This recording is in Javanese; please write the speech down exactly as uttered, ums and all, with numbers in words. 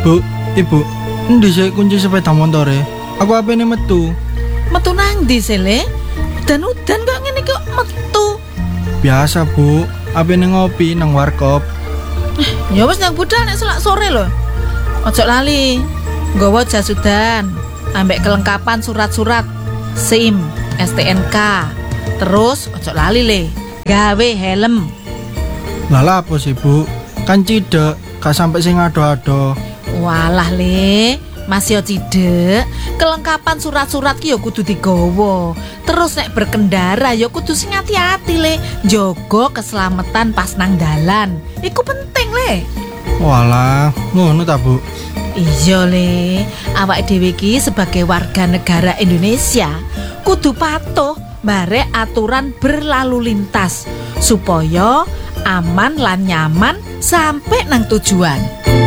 Bu, Ibu, endi sih kunci sepeda motore? Aku apene metu. Metu nang ndi sele? Udan-udan kok ngene kok metu. Biasa, Bu. Apene ngopi nang warkop. Ya wis nang budal nek selak sore lho. Ojo lali. Nggawa jas udan, ambek kelengkapan surat-surat SIM, S T N K. Terus ojo lali le, gawe helm. Lah apa sih, Bu? Kan cidek, gak sampai sing ado-ado. Walah le, masih cidek. Kelengkapan surat-surat ki ya kudu digawa. Terus nek berkendara ya kudu sing hati-hati le, njogo keselamatan pas nang dalan. Iku penting le. Walah, ngono ta, Bu? Iya le, awak dhewe ki sebagai warga negara Indonesia kudu patuh barek aturan berlalu lintas supaya aman lan nyaman sampai nang tujuan.